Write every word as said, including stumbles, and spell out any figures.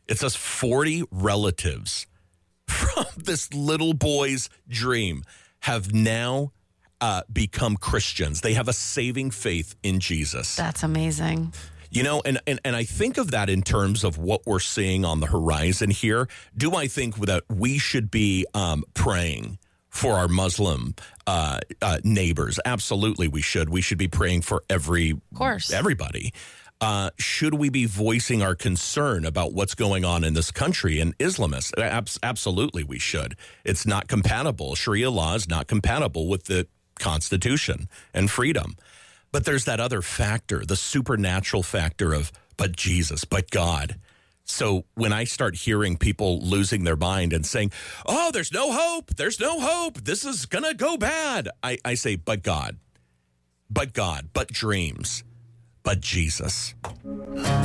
It says forty relatives from this little boy's dream have now uh, become Christians. They have a saving faith in Jesus. That's amazing. You know, and, and, and I think of that in terms of what we're seeing on the horizon here. Do I think that we should be um, praying for our Muslim uh, uh, neighbors? Absolutely, we should. We should be praying for every, of course, everybody. Uh, should we be voicing our concern about what's going on in this country and Islamists? Abs- absolutely, we should. It's not compatible. Sharia law is not compatible with the Constitution and freedom. But there's that other factor, the supernatural factor of, but Jesus, but God. So when I start hearing people losing their mind and saying, oh, there's no hope, there's no hope, this is going to go bad, I, I say, but God, but God, but dreams, but Jesus.